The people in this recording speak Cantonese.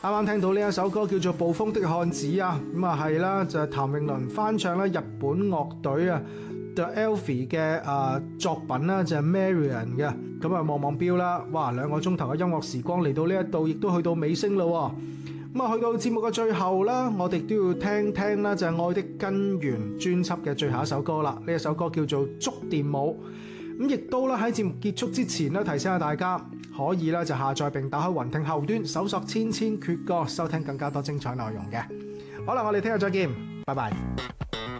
啱啱聽到呢一首歌叫做《暴風的漢子》啊，咁啊係啦，就係譚詠麟翻唱啦，日本樂隊啊 The Elfie 嘅作品啦，就係 Marian 嘅。咁啊望望錶啦，哇2個鐘頭嘅音樂時光嚟到呢一度，亦都去到尾聲咯。咁啊去到節目嘅最後啦，我哋都要聽聽啦，就係《愛的根源》專輯嘅最後一首歌啦。呢一首歌叫做《觸電舞》。咁亦都啦喺節目結束之前咧，提醒下大家可以咧就下載並打開雲聽後端，搜索千千闕歌，收聽更加多精彩內容嘅。好啦，我哋聽日再見，拜拜。